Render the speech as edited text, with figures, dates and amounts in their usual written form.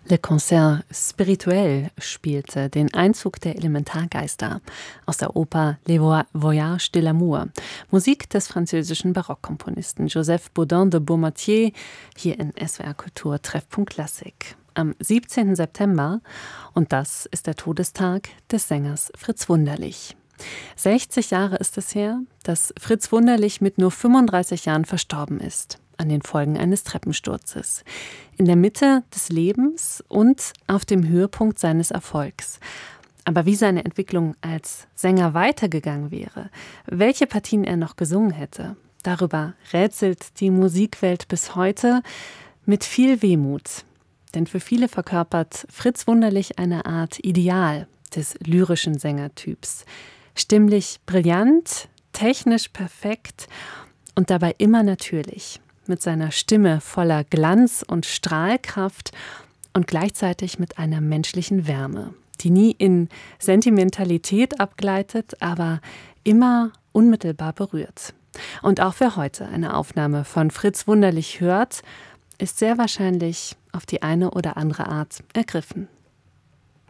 Le Concert Spirituel spielte den Einzug der Elementargeister aus der Oper Les Voyages de l'Amour, Musik des französischen Barockkomponisten Joseph Bodin de Beaumartier, hier in SWR Kultur Treffpunkt Klassik. Am 17. September, und das ist der Todestag des Sängers Fritz Wunderlich. 60 Jahre ist es her, dass Fritz Wunderlich mit nur 35 Jahren verstorben ist, an den Folgen eines Treppensturzes. In der Mitte des Lebens und auf dem Höhepunkt seines Erfolgs. Aber wie seine Entwicklung als Sänger weitergegangen wäre, welche Partien er noch gesungen hätte, darüber rätselt die Musikwelt bis heute mit viel Wehmut. Denn für viele verkörpert Fritz Wunderlich eine Art Ideal des lyrischen Sängertyps. Stimmlich brillant, technisch perfekt und dabei immer natürlich. Mit seiner Stimme voller Glanz und Strahlkraft und gleichzeitig mit einer menschlichen Wärme, die nie in Sentimentalität abgleitet, aber immer unmittelbar berührt. Und auch wer heute eine Aufnahme von Fritz Wunderlich hört, ist sehr wahrscheinlich auf die eine oder andere Art ergriffen.